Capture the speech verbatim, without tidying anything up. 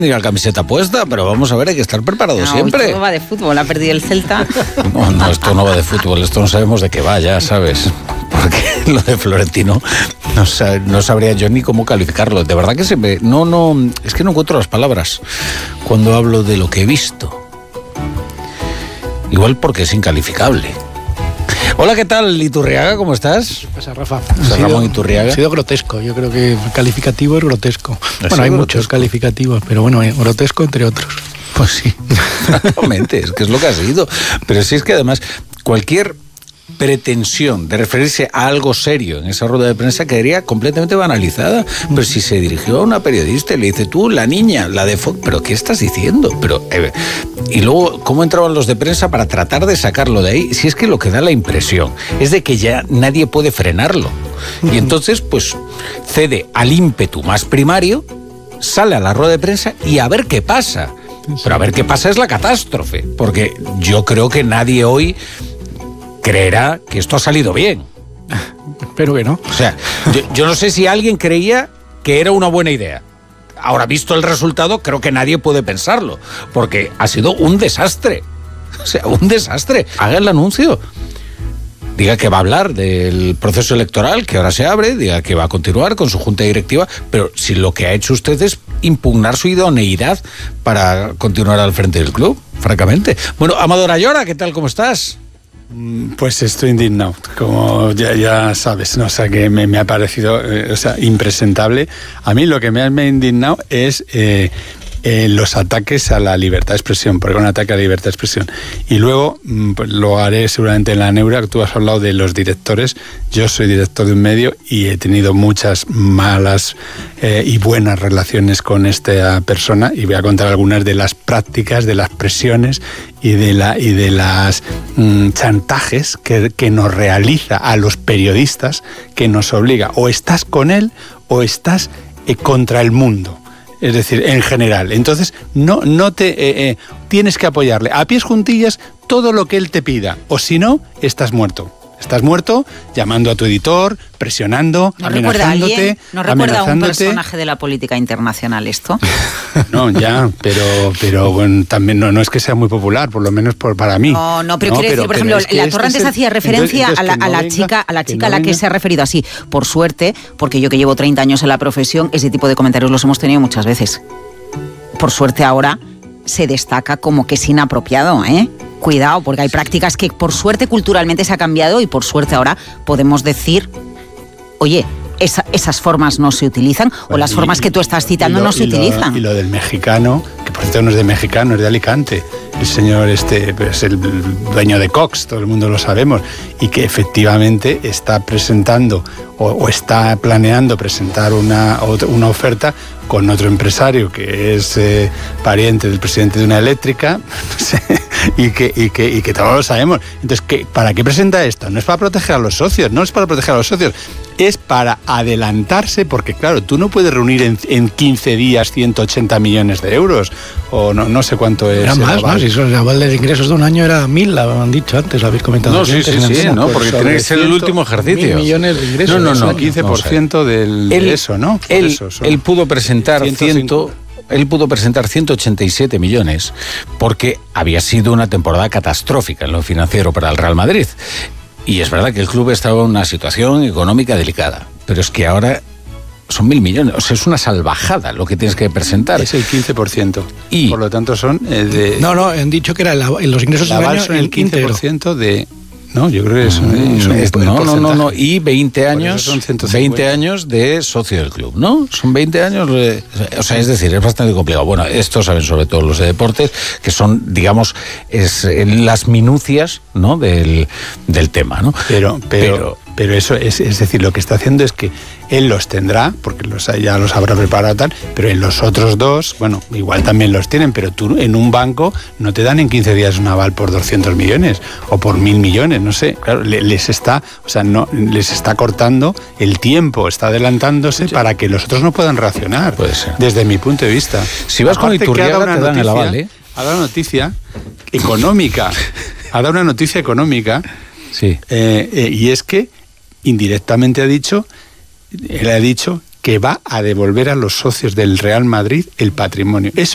Ni la camiseta puesta, pero vamos a ver, hay que estar preparado no, siempre. Esto no va de fútbol, ha perdido el Celta. No, no, esto no va de fútbol, esto no sabemos de qué va ya, ¿sabes? Porque lo de Florentino no, sab- no sabría yo ni cómo calificarlo. De verdad que se me... No, no, es que no encuentro las palabras cuando hablo de lo que he visto. Igual porque es incalificable. Hola, ¿qué tal, Iturriaga? ¿Cómo estás? ¿Qué pasa, Rafa? José Ramón Iturriaga. Ha sido grotesco, yo creo que el calificativo es grotesco. ¿Ha Bueno, hay sido muchos grotesco? calificativos, pero bueno, eh, grotesco entre otros. Pues sí, exactamente, es que es lo que ha sido. Pero sí es que además cualquier pretensión de referirse a algo serio en esa rueda de prensa quedaría completamente banalizada. Pero si se dirigió a una periodista y le dice, tú, la niña, la de Fox, ¿pero qué estás diciendo? Pero eh, y luego, ¿cómo entraban los de prensa para tratar de sacarlo de ahí? Si es que lo que da la impresión es de que ya nadie puede frenarlo. Y entonces, pues, cede al ímpetu más primario, sale a la rueda de prensa y a ver qué pasa. Pero a ver qué pasa es la catástrofe, porque yo creo que nadie hoy creerá que esto ha salido bien. Espero que no. O sea, yo, yo no sé si alguien creía que era una buena idea. Ahora, visto el resultado, creo que nadie puede pensarlo, porque ha sido un desastre. O sea, un desastre. Haga el anuncio. Diga que va a hablar del proceso electoral que ahora se abre, diga que va a continuar con su junta directiva, pero si lo que ha hecho usted es impugnar su idoneidad para continuar al frente del club, francamente. Bueno, Amador Ayora, ¿qué tal? ¿Cómo estás? Pues estoy indignado, como ya, ya sabes, ¿no? O sea, que me, me ha parecido eh, o sea, impresentable. A mí lo que me ha, me ha indignado es eh, eh, los ataques a la libertad de expresión, porque es un ataque a la libertad de expresión. Y luego, pues, lo haré seguramente en la Neura, que tú has hablado de los directores. Yo soy director de un medio y he tenido muchas malas eh, y buenas relaciones con esta persona, y voy a contar algunas de las prácticas, de las presiones y de la y de las mmm, chantajes que, que nos realiza a los periodistas, que nos obliga, o estás con él o estás eh, contra el mundo, es decir, en general. Entonces no, no te eh, eh, tienes que apoyarle a pies juntillas todo lo que él te pida, o si no, estás muerto. Estás muerto llamando a tu editor, presionando, ¿No recuerda a amenazándote. alguien? ¿No recuerda a un amenazándote. personaje de la política internacional esto? No, ya, pero, pero bueno, también no, no es que sea muy popular, por lo menos por, para mí. No, no, pero no, quiero decir, por ejemplo, la Torre antes hacía referencia entonces, entonces, a la, a la no chica, a la chica no a la que se ha referido así. Por suerte, porque yo que llevo treinta años en la profesión, ese tipo de comentarios los hemos tenido muchas veces. Por suerte ahora se destaca como que es inapropiado, ¿eh? Cuidado, porque hay prácticas que por suerte culturalmente se ha cambiado y por suerte ahora podemos decir, oye, esa, esas formas no se utilizan, bueno, o las y, formas que tú estás citando lo, no se y lo, utilizan. Y lo del mexicano, que por cierto no es de mexicano, es de Alicante. El señor este es el dueño de Cox, todo el mundo lo sabemos, y que efectivamente está presentando o, o está planeando presentar una, una oferta con otro empresario que es eh, pariente del presidente de una eléctrica, no sé, y que, y que, y que todos lo sabemos. Entonces, ¿qué, ¿para qué presenta esto? No es para proteger a los socios, no es para proteger a los socios, es para adelantarse, porque claro, tú no puedes reunir en, en quince días ciento ochenta millones de euros, o no, no sé cuánto es. Era más, ¿no? Si son el aval de ingresos de un año era mil, lo han dicho antes, lo habéis comentado. No, sí, sí, sí, sí, no, porque tiene que ser el último ejercicio. Mil millones de ingresos. No, no, no, quince por ciento del, él, de eso, ¿no? Él, eso, él pudo presentar ciento... Él pudo presentar ciento ochenta y siete millones porque había sido una temporada catastrófica en lo financiero para el Real Madrid. Y es verdad que el club estaba en una situación económica delicada, pero es que ahora son mil millones, o sea, es una salvajada lo que tienes que presentar. Es el quince por ciento. Y por lo tanto son eh, de... No, no, han dicho que era el, los ingresos del año son el quince por ciento de... No, yo creo que eso, mm, eso es, no, no, no, no, y veinte años, son veinte años de socio del club, ¿no? Son veinte años, de, o sea, es decir, es bastante complicado. Bueno, esto saben sobre todo los de deportes, que son, digamos, es las minucias, ¿no? Del, del tema, ¿no? Pero, pero, pero, pero eso es, es decir, lo que está haciendo es que él los tendrá, porque los, ya los habrá preparado tal, pero en los otros dos, bueno, igual también los tienen, pero tú en un banco no te dan en quince días un aval por doscientos millones o por mil millones, no sé, claro, les está, o sea, no, les está cortando el tiempo, está adelantándose sí. para que los otros no puedan reaccionar, puede ser. Desde mi punto de vista. Si vas Aparte con Iturriaga te dan noticia, el aval, ¿eh? Ha dado una noticia económica, ha dado una noticia económica, sí. eh, eh, y es que indirectamente ha dicho, él ha dicho que va a devolver a los socios del Real Madrid el patrimonio. Eso